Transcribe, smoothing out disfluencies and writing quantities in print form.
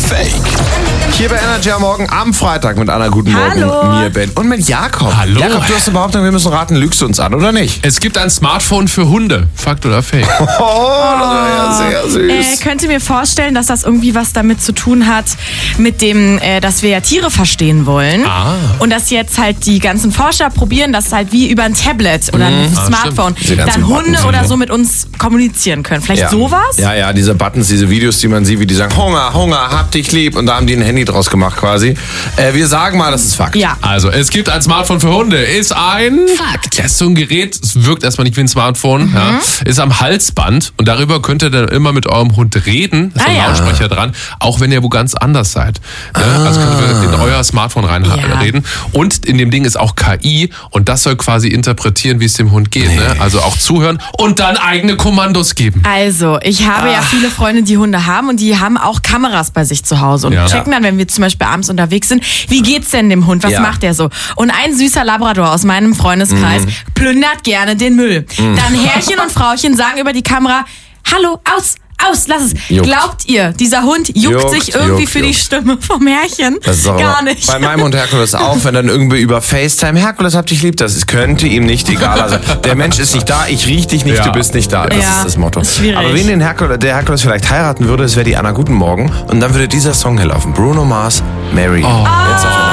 Fake? Hier bei Energy am Morgen am Freitag mit Anna, guten Morgen, mir, Ben und mit Jakob. Hallo. Jakob, du hast eine Behauptung, wir müssen raten, lügst du uns an, oder nicht? Es gibt ein Smartphone für Hunde. Fakt oder Fake? Oh, das wäre ja sehr süß. Könnt ihr mir vorstellen, dass das irgendwie was damit zu tun hat, mit dem, dass wir ja Tiere verstehen wollen. Und dass jetzt halt die ganzen Forscher probieren, dass halt wie über ein Tablet oder ein Smartphone dann Hunde Buttons, oder so mit uns kommunizieren können. Vielleicht sowas? Ja, diese Buttons, diese Videos, die man sieht, wie die sagen, Hunger, Hunger, hab dich lieb. Und da haben die ein Handy draus gemacht quasi. Wir sagen mal, das ist Fakt. Ja. Also, es gibt ein Smartphone für Hunde. Ist ein Fakt. Das ist so ein Gerät, es wirkt erstmal nicht wie ein Smartphone. Ja. Ist am Halsband und darüber könnt ihr dann immer mit eurem Hund reden. Da ist ein Lautsprecher dran, auch wenn ihr wo ganz anders seid. Ne? Also könnt ihr in euer Smartphone reden. Und in dem Ding ist auch KI und das soll quasi interpretieren, wie es dem Hund geht. Ne? Also auch zuhören und dann eigene Kommandos geben. Also, ich habe ja viele Freunde, die Hunde haben und die haben auch Kameras bei sich zu Hause und checken dann, wenn wir zum Beispiel abends unterwegs sind, wie geht's denn dem Hund, was macht der so? Und ein süßer Labrador aus meinem Freundeskreis plündert gerne den Müll. Dann Herrchen und Frauchen sagen über die Kamera, hallo, aus, lass es. Juckt. Glaubt ihr, dieser Hund juckt sich irgendwie für die Stimme vom Herrchen? Das ist gar nicht. Bei meinem Hund Herkules auch, wenn dann irgendwie über FaceTime, Herkules, hab dich lieb, das könnte ihm nicht egal sein. Der Mensch ist nicht da, ich riech dich nicht, du bist nicht da. Das ist das Motto. Ist schwierig. Aber wen der Herkules vielleicht heiraten würde, das wäre die Anna, guten Morgen. Und dann würde dieser Song hier laufen. Bruno Mars, Mary. Jetzt auf